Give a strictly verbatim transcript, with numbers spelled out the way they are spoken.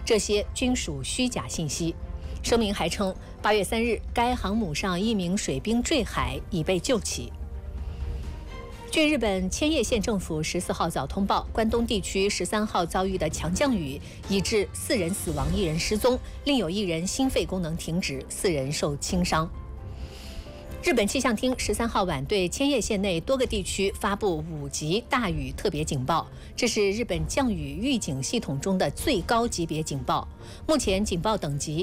这些均属虚假信息。声明还称，八月三日，该航母上一名水兵坠海，已被救起。据日本千叶县政府十四号早通报，关东地区十三号遭遇的强降雨已致四人死亡，一人失踪，另有一人心肺功能停止，四人受轻伤。日本气象厅十三号晚对千叶县内多个地区发布五级大雨特别警报，这是日本降雨预警系统中的最高级别警报。目前警报等级